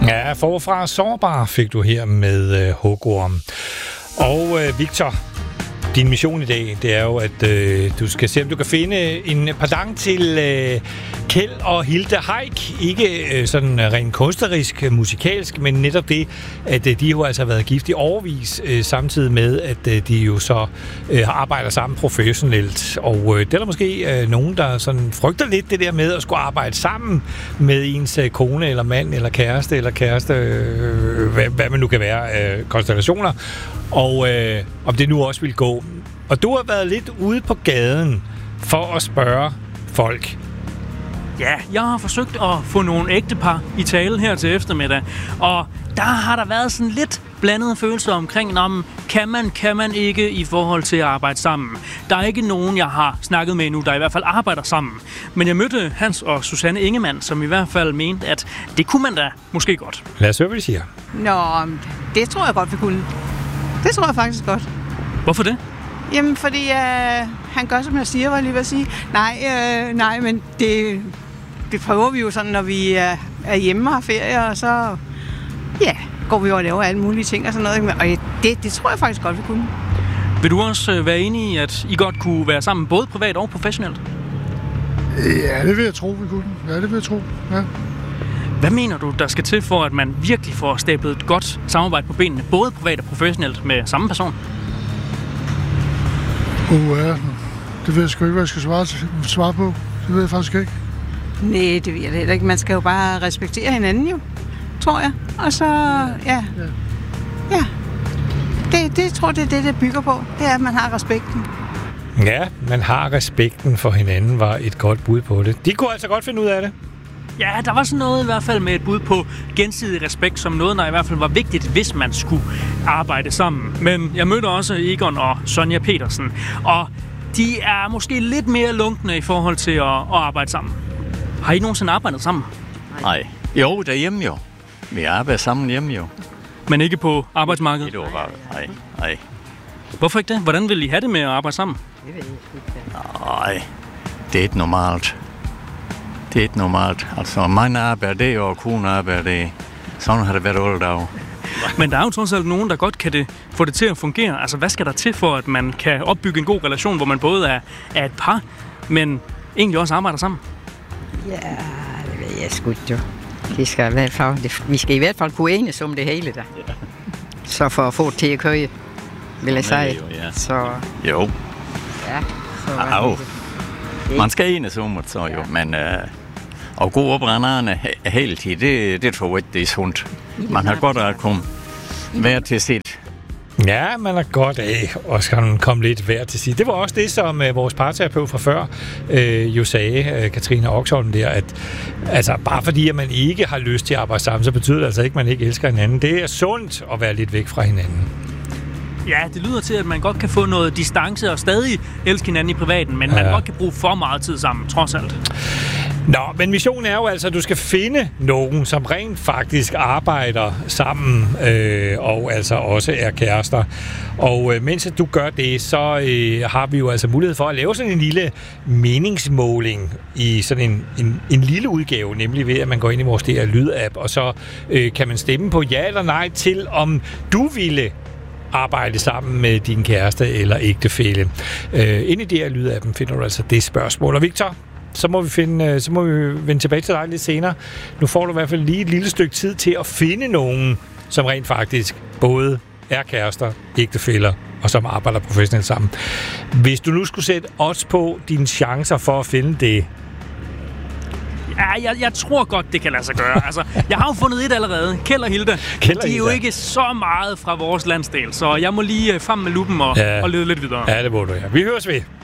Ja, forfra sårbar fik du her med hugorm. Og Victor, din mission i dag, det er jo, at du skal se, om du kan finde en pendant til Kjeld og Hilde Heick. Ikke sådan rent kunstnerisk, musikalsk, men netop det, at de jo altså har været gift i årevis, samtidig med, at de jo så arbejder sammen professionelt. Og det er der måske nogen, der sådan frygter lidt det der med at skulle arbejde sammen med ens kone eller mand eller kæreste, hvad man nu kan være, konstellationer. Og om det nu også vil gå. Og du har været lidt ude på gaden for at spørge folk. Ja, jeg har forsøgt at få nogle ægtepar i tale her til eftermiddag. Og der har der været sådan lidt blandede følelser omkring, om kan man ikke i forhold til at arbejde sammen. Der er ikke nogen, jeg har snakket med endnu, der i hvert fald arbejder sammen. Men jeg mødte Hans og Susanne Ingemann, som i hvert fald mente, at det kunne man da måske godt. Lad os høre, hvad de siger. Nå, det tror jeg godt, vi kunne. Det tror jeg faktisk godt. Hvorfor det? Jamen, fordi han gør, som jeg siger, var jeg lige ved at sige. Nej, men det prøver vi jo sådan, når vi er hjemme og har ferie, og så går vi jo og laver alle mulige ting og sådan noget. Og det tror jeg faktisk godt, vi kunne. Vil du også være enig i, at I godt kunne være sammen, både privat og professionelt? Ja, det vil jeg tro, vi kunne. Ja, det vil jeg tro, ja. Hvad mener du, der skal til for, at man virkelig får stablet et godt samarbejde på benene, både privat og professionelt med samme person? Ja, det ved jeg sgu ikke, hvad jeg skal svare på. Det ved jeg faktisk ikke. Nej, det ved jeg heller ikke. Man skal jo bare respektere hinanden jo, tror jeg. Og så, ja. Det tror jeg, det er det bygger på. Det er, at man har respekten. Ja, man har respekten for hinanden, var et godt bud på det. De kunne altså godt finde ud af det. Ja, der var sådan noget i hvert fald med et bud på gensidig respekt, som noget, der i hvert fald var vigtigt, hvis man skulle arbejde sammen. Men jeg mødte også Egon og Sonja Petersen, og de er måske lidt mere lunkne i forhold til at arbejde sammen. Har I nogensinde arbejdet sammen? Nej. Jo, derhjemme jo. Vi arbejder sammen hjemme jo. Men ikke på arbejdsmarkedet? Nej. Hvorfor ikke det? Hvordan vil I have det med at arbejde sammen? Det ved jeg ikke. Nej, det er ikke normalt. Det er ikke normalt. Altså, min arbejde det og kone arbejde det. Sådan har det været alle dage. Men der er jo trods alt nogen, der godt kan få det til at fungere. Altså, hvad skal der til for, at man kan opbygge en god relation, hvor man både er et par, men egentlig også arbejder sammen? Ja, det ved jeg sgu jo. Vi skal i hvert fald kunne enes om det hele der. Ja. Så for at få det til at køre, vil jeg sige. Ja. Så... Jo. Ja, så man skal enes om det så jo, men at gå op brænderne hele tiden, det tror jeg ikke, det er sundt. Man har godt at komme hver til sit. Ja, man er godt af, og skal komme lidt hver til sit. Det var også det, som vores parterapeut fra før jo sagde, Katrine Oxholm der, at altså, bare fordi at man ikke har lyst til at arbejde sammen, så betyder det altså ikke, at man ikke elsker hinanden. Det er sundt at være lidt væk fra hinanden. Ja, det lyder til, at man godt kan få noget distance og stadig elske hinanden i privaten, men man godt kan bruge for meget tid sammen, trods alt. Nå, men missionen er jo altså, at du skal finde nogen, som rent faktisk arbejder sammen, og altså også er kærester. Og mens du gør det, så har vi jo altså mulighed for at lave sådan en lille meningsmåling i sådan en lille udgave, nemlig ved, at man går ind i vores DR Lyd-app, og så kan man stemme på ja eller nej til, om du ville arbejde sammen med din kæreste eller ægtefælle. Inde i DR Lyd-appen finder du altså det spørgsmål. Og Victor, så må vi vende tilbage til dig lidt senere. Nu får du i hvert fald lige et lille stykke tid til at finde nogen, som rent faktisk både er kærester, ægtefæller og som arbejder professionelt sammen. Hvis du nu skulle sætte odds på dine chancer for at finde det. Ja, jeg tror godt, det kan lade sig gøre. Altså, jeg har jo fundet et allerede. Kjeld og Hilde. De er jo ikke så meget fra vores landsdel, så jeg må lige frem med luppen og lede lidt videre. Ja, det må du, ja. Vi høres ved.